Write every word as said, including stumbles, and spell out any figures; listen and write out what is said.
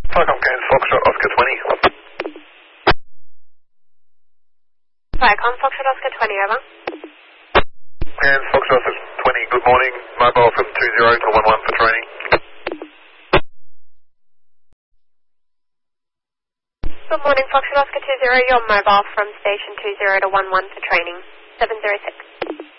Falcon Cairns Foxtrot Oscar twenty. Falcon Foxtrot Oscar twenty, over. Cairns Foxtrot Oscar twenty, good morning. Mobile from two zero to one one for training. Good morning, Foxtrot Oscar two zero. You're mobile from station two zero to one one for training. seven zero six.